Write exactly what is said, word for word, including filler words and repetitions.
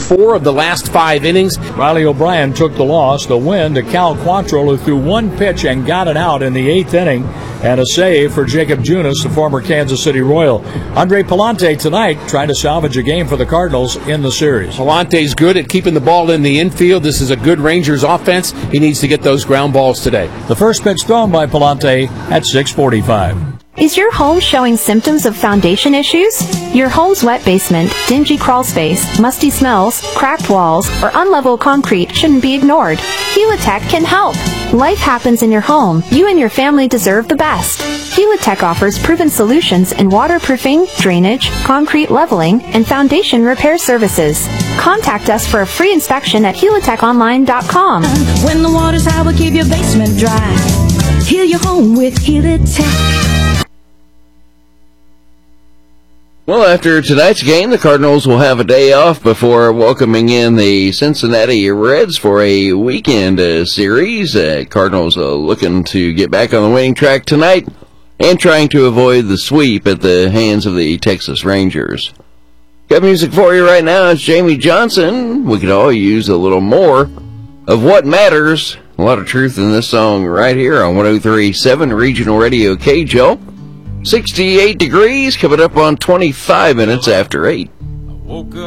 four of the last five innings. Riley O'Brien took the loss. The win to Cal Quantrill, who threw one pitch and got it out in the eighth inning. And a save for Jacob Junis, the former Kansas City Royal. Andre Palante tonight trying to salvage a game for the Cardinals in the series. Palante's good at keeping the ball in the infield. This is a good Rangers offense. He needs to get those ground balls today. The first pitch thrown by Palante at six forty-five. Is your home showing symptoms of foundation issues? Your home's wet basement, dingy crawl space, musty smells, cracked walls, or unlevel concrete shouldn't be ignored. Helitech can help. Life happens in your home. You and your family deserve the best. Helitech offers proven solutions in waterproofing, drainage, concrete leveling, and foundation repair services. Contact us for a free inspection at helitech online dot com. When the water's high, we'll keep your basement dry. Heal your home with Helitech. Well, after tonight's game, the Cardinals will have a day off before welcoming in the Cincinnati Reds for a weekend uh, series. Uh, Cardinals uh, looking to get back on the winning track tonight and trying to avoid the sweep at the hands of the Texas Rangers. Got music for you right now. It's Jamie Johnson. We could all use a little more of what matters. A lot of truth in this song right here on one oh three point seven Regional Radio K J O. sixty-eight degrees, coming up on twenty-five minutes after eight.